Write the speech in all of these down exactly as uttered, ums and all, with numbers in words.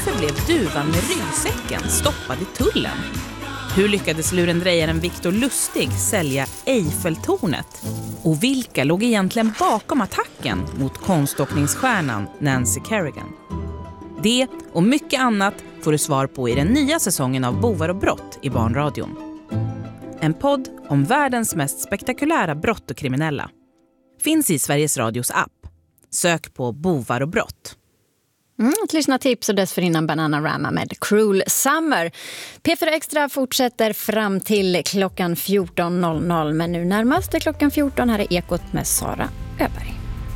varför blev duvan med ryggsäcken stoppad i tullen? Hur lyckades lurendrejaren Victor Lustig sälja Eiffeltornet? Och vilka låg egentligen bakom attacken mot konståkningsstjärnan Nancy Kerrigan? Det och mycket annat får du svar på i den nya säsongen av Bovar och brott i Barnradion. En podd om världens mest spektakulära brott och kriminella. Finns i Sveriges Radios app. Sök på Bovar och brott. Mm, ett lyssnartips och dessförinnan Bananarama med Cruel Summer. P fyra Extra fortsätter fram till klockan fjorton noll noll. Men nu närmast är klockan fjorton. Här är Ekot med Sara Öberg.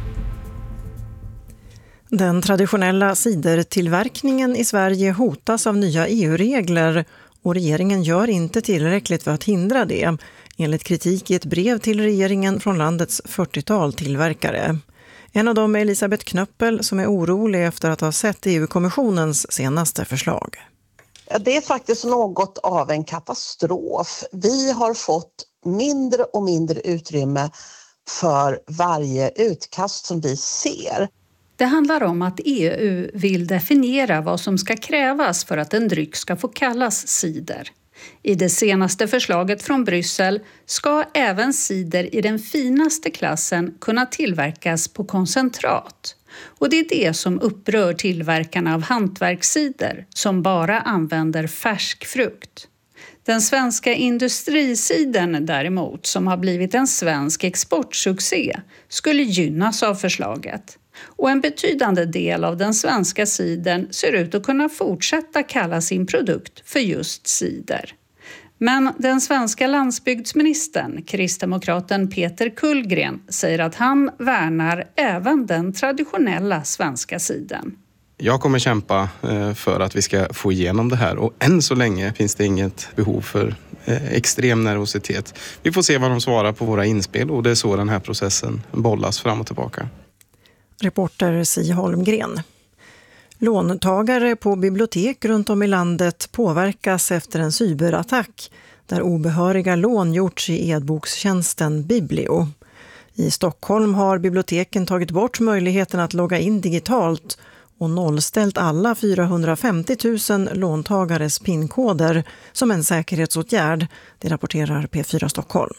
Den traditionella cidertillverkningen i Sverige hotas av nya E U-regler och regeringen gör inte tillräckligt för att hindra det, enligt kritik i ett brev till regeringen från landets fyrtiotal tillverkare. En av dem är Elisabeth Knöppel som är orolig efter att ha sett E U-kommissionens senaste förslag. Det är faktiskt något av en katastrof. Vi har fått mindre och mindre utrymme för varje utkast som vi ser. Det handlar om att E U vill definiera vad som ska krävas för att en dryck ska få kallas cider. I det senaste förslaget från Bryssel ska även cider i den finaste klassen kunna tillverkas på koncentrat. Och det är det som upprör tillverkarna av hantverkscider som bara använder färsk frukt. Den svenska industricidern däremot, som har blivit en svensk exportsuccé, skulle gynnas av förslaget. Och en betydande del av den svenska cidern ser ut att kunna fortsätta kalla sin produkt för just cider. Men den svenska landsbygdsministern, kristdemokraten Peter Kullgren, säger att han värnar även den traditionella svenska cidern. Jag kommer kämpa för att vi ska få igenom det här och än så länge finns det inget behov för extrem nervositet. Vi får se vad de svarar på våra inspel och det är så den här processen bollas fram och tillbaka. Reporter Si Holmgren. Låntagare på bibliotek runt om i landet påverkas efter en cyberattack där obehöriga lån gjorts i e-bokstjänsten Biblio. I Stockholm har biblioteken tagit bort möjligheten att logga in digitalt och nollställt alla fyrahundrafemtio tusen låntagares pinkoder som en säkerhetsåtgärd, det rapporterar P fyra Stockholm.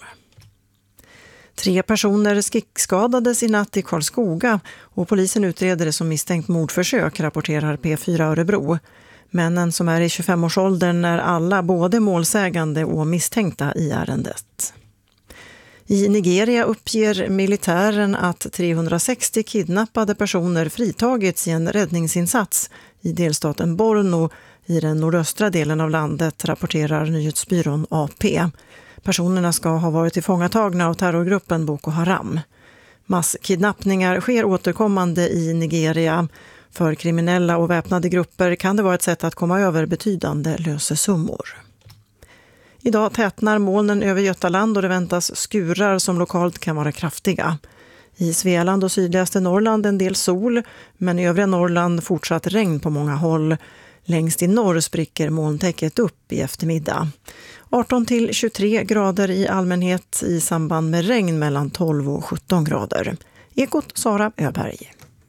Tre personer skickskadades i natt i Karlskoga och polisen utreder det som misstänkt mordförsök, rapporterar P fyra Örebro. Männen som är i tjugofemårsåldern är alla både målsägande och misstänkta i ärendet. I Nigeria uppger militären att trehundrasextio kidnappade personer fritagits i en räddningsinsats i delstaten Borno i den nordöstra delen av landet, rapporterar nyhetsbyrån A P. Personerna ska ha varit tillfångatagna av terrorgruppen Boko Haram. Masskidnappningar sker återkommande i Nigeria. För kriminella och väpnade grupper kan det vara ett sätt att komma över betydande lösesummor. Idag tätnar molnen över Götaland och det väntas skurar som lokalt kan vara kraftiga. I Svealand och sydligaste Norrland en del sol, men i övriga Norrland fortsatt regn på många håll. Längst i norr spricker molntäcket upp i eftermiddag. arton till tjugotre grader i allmänhet, i samband med regn mellan tolv och sjutton grader. Ekot Sara Öberg.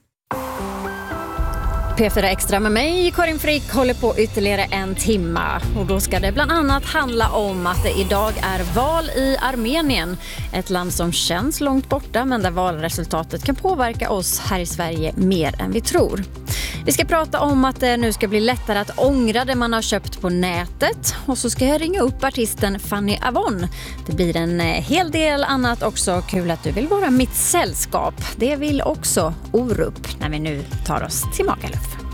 P fyra Extra med mig, Karin Frick, håller på ytterligare en timma. Och då ska det bland annat handla om att det idag är val i Armenien. Ett land som känns långt borta men där valresultatet kan påverka oss här i Sverige mer än vi tror. Vi ska prata om att det nu ska bli lättare att ångra det man har köpt på nätet. Och så ska jag ringa upp artisten Fanny Avon. Det blir en hel del annat också. Kul att du vill vara mitt sällskap. Det vill också Orup när vi nu tar oss till Magaluf.